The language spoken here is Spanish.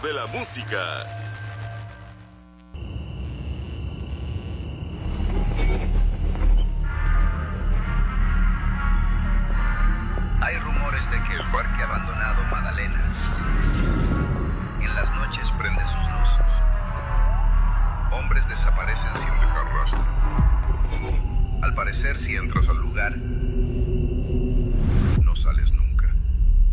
de la música. Hay rumores de que el parque abandonado Madalena en las noches prende sus luces. Hombres desaparecen sin dejar rastro. Al parecer, si entras al lugar,